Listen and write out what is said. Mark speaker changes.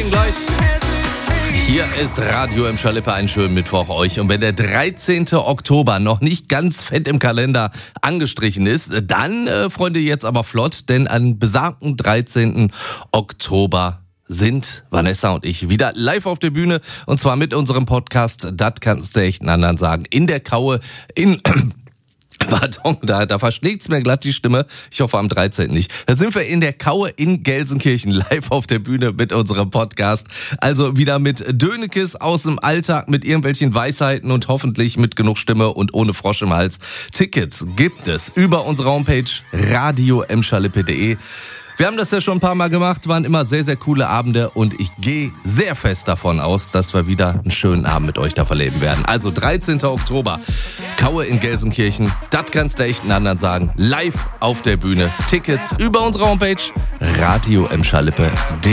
Speaker 1: Morgen gleich. Hier ist Radio Emscher Lippe, einen schönen Mittwoch euch. Und wenn der 13. Oktober noch nicht ganz fett im Kalender angestrichen ist, dann, Freunde, jetzt aber flott, denn an besagten 13. Oktober sind Vanessa und ich wieder live auf der Bühne, und zwar mit unserem Podcast Das kannst du echt einen anderen sagen. In der Kaue, Pardon, da verschlägt's mir glatt die Stimme. Ich hoffe am 13. nicht. Da sind wir in der Kaue in Gelsenkirchen live auf der Bühne mit unserem Podcast. Also wieder mit Dönekes aus dem Alltag, mit irgendwelchen Weisheiten und hoffentlich mit genug Stimme und ohne Frosch im Hals. Tickets gibt es über unsere Homepage radioemscherlippe.de. Wir haben das ja schon ein paar Mal gemacht, waren immer sehr, sehr coole Abende, und ich gehe sehr fest davon aus, dass wir wieder einen schönen Abend mit euch da verleben werden. Also 13. Oktober, Kaue in Gelsenkirchen, das kannst du echt einen anderen sagen, live auf der Bühne. Tickets über unsere Homepage radioemscherlippe.de.